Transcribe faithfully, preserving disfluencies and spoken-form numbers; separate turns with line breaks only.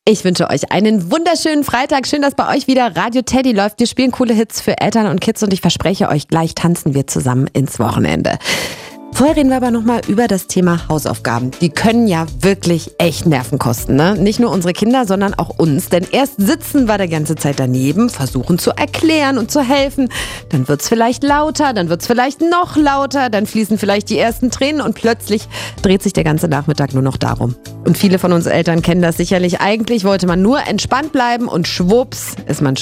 Ich wünsche euch einen wunderschönen Freitag. Schön, dass bei euch wieder Radio Teddy läuft. Wir spielen coole Hits für Eltern und Kids und ich verspreche euch, gleich tanzen wir zusammen ins Wochenende. Vorher reden wir aber nochmal über das Thema Hausaufgaben. Die können ja wirklich echt Nerven kosten, ne? Nicht nur unsere Kinder, sondern auch uns. Denn erst sitzen wir die ganze Zeit daneben, versuchen zu erklären und zu helfen. Dann wird's vielleicht lauter, dann wird's vielleicht noch lauter, dann fließen vielleicht die ersten Tränen und plötzlich dreht sich der ganze Nachmittag nur noch darum. Und viele von uns Eltern kennen das sicherlich. Eigentlich wollte man nur entspannt bleiben und schwupps ist man